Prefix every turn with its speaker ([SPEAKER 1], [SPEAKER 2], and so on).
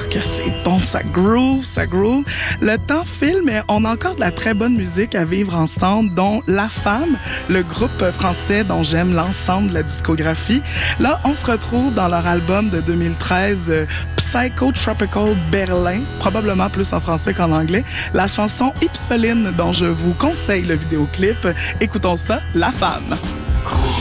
[SPEAKER 1] que c'est bon, ça groove, ça groove. Le temps file, mais on a encore de la très bonne musique à vivre ensemble, dont La Femme, le groupe français dont j'aime l'ensemble de la discographie. Là, on se retrouve dans leur album de 2013, Psychotropical Berlin, probablement plus en français qu'en anglais, la chanson Ipsoline dont je vous conseille le vidéoclip. Écoutons ça, La Femme.